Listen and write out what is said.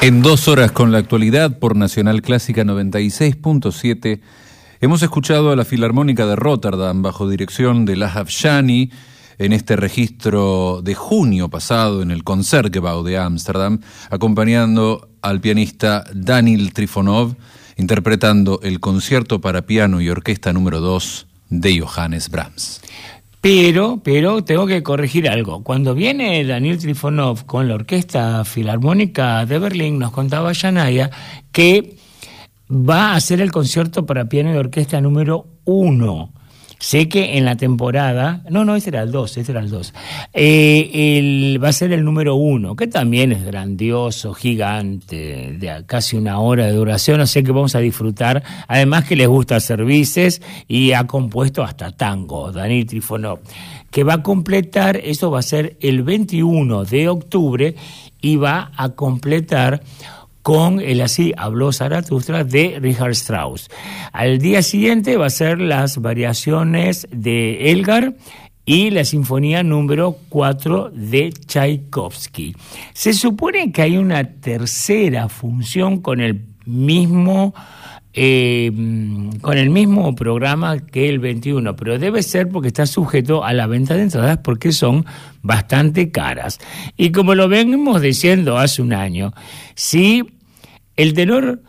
En 2 horas con la actualidad por Nacional Clásica 96.7 hemos escuchado a la Filarmónica de Rotterdam bajo dirección de Lahav Shani en este registro de junio pasado en el Concertgebouw de Ámsterdam, acompañando al pianista Daniel Trifonov, interpretando el concierto para piano y orquesta número 2 de Johannes Brahms. Pero tengo que corregir algo. Cuando viene Daniel Trifonov con la Orquesta Filarmónica de Berlín, nos contaba Yanaya que va a hacer el concierto para piano y orquesta número 1. Sé que en la temporada... No, ese era el 2. Va a ser el número 1, que también es grandioso, gigante, de casi 1 hora de duración, o sea que vamos a disfrutar. Además que les gusta hacer bises y ha compuesto hasta tango, Daniel Trifonov, que va a completar, eso va a ser el 21 de octubre, y va a completar con el Así habló Zaratustra de Richard Strauss. Al día siguiente va a ser las variaciones de Elgar y la sinfonía número 4 de Tchaikovsky. Se supone que hay una tercera función con el mismo programa que el 21, pero debe ser porque está sujeto a la venta de entradas porque son bastante caras. Y como lo venimos diciendo hace un año, si el tenor